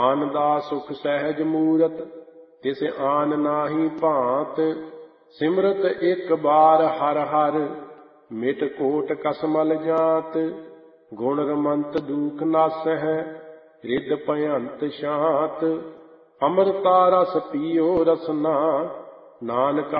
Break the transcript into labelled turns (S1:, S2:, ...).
S1: ਆਨ ਦਾ ਸੁਖ ਸਹਿਜ ਮੂਰਤ, ਤਿਸ ਆਨ ਨਾਹੀ ਭਾਂਤ। ਸਿਮਰਤ ਇੱਕ ਬਾਰ ਹਰ ਹਰ, ਮਿਟ ਕੋਟ ਕਸਮਲ ਜਾਤ। ਗੁਣ ਰਮੰਤ ਦੂਖ ਨਾਸਹਿ, ਰਿਦ ਭਯੰਤ ਸ਼ਾਂਤ। ਅੰਮ੍ਰਿਤਾ ਰਸ ਪੀਓ ਰਸਨਾ, ਨਾਨਕ